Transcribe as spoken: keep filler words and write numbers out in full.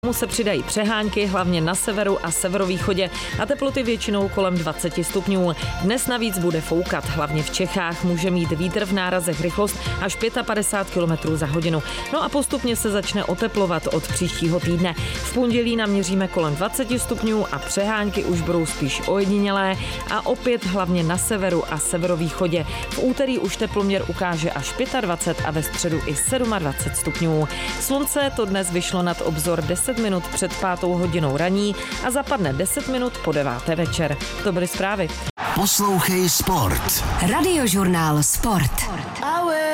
Mu se přidají přehánky, hlavně na severu a severovýchodě a teploty většinou kolem dvacet stupňů. Dnes navíc bude foukat, hlavně v Čechách může mít vítr v nárazech rychlost až padesát pět kilometrů za hodinu. No a postupně se začne oteplovat od příštího týdne. V pondělí naměříme kolem dvacet stupňů a přehánky už budou spíš ojedinělé a opět hlavně na severu a severovýchodě. V úterý už teploměr ukáže až dvacet pět a ve středu i dvacet sedm stupňů. Slunce to dnes vyšlo nad obzor deset minut před pátou hodinou raní a zapadne deset minut po deváté večer. To byly zprávy. Poslouchej Sport. Radiožurnál Sport.